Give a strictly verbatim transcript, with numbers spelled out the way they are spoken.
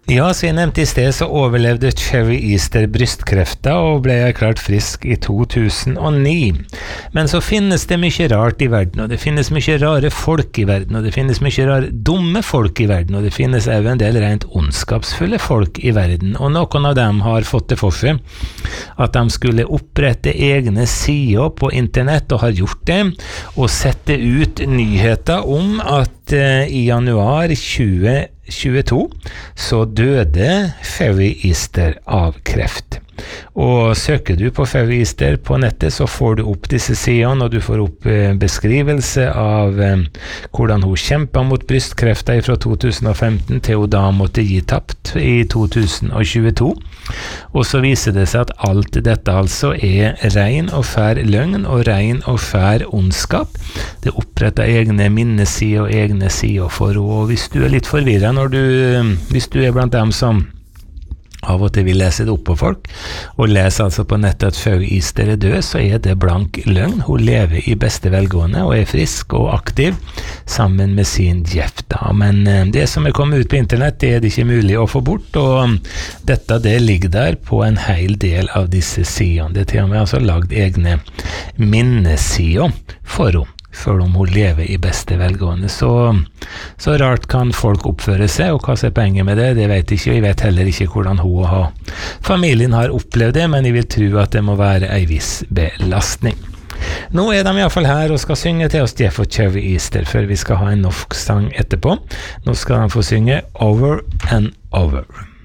Ja, så jeg nevnte i sted så overlevde Cherry Easter brystkrefta og ble erklært frisk i to tusen og ni. Men så finnes det mye rart i verden, og det finnes mye rare folk i verden, og det finnes mye rare dumme folk i verden, og det finnes også en del rent ondskapsfulle folk i verden, og noen av dem har fått det for seg at de skulle opprette egne sider på internett, og har gjort det, og sette ut nyheter om at eh, i januar tjue tjueto så døde Fairy Easter av kreft. Og søker du på Fairy Easter på nettet, så får du opp disse sidene, og du får opp eh, beskrivelse av eh, hvordan hun kjempet mot brystkrefta fra to tusen og femten til hun da måtte gi tapt i to tusen og tjueto. Og så viser det seg at alt dette altså er ren og fær løgn og ren og fær ondskap. Det oppretter egne minnesider og egne sider for henne, og hvis du er litt forvirret når du, hvis du er blant dem som av og til vil lese det opp på folk, og leser altså på nettet at Fairy Easter er død, så er det blank løgn. Hun lever i beste velgående og er frisk og aktiv sammen med sin Jeff da. Men det som er kommet ut på internett, det er det ikke mulig å få bort, og dette det ligger der på en hel del av disse sidene. Det er til og med altså lagd egne minnesider for henne, før om hun lever i beste velgående. Så, så rart kan folk oppføre seg, og hva som er poenget med det, det vet jeg ikke. Jeg vet heller ikke hvordan hun og familien har opplevd det, men jeg vil tro at det må være en viss belastning. Nå er de i hvert fall her og skal synge til oss Jeff og Cherry Easter, før vi skal ha en norsk sang etterpå. Nå skal de få synge Over and Over.